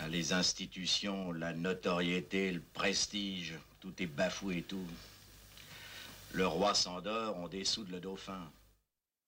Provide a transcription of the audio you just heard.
les institutions, la notoriété, le prestige, tout est bafoué et tout. Le roi s'endort, on dessoude le dauphin.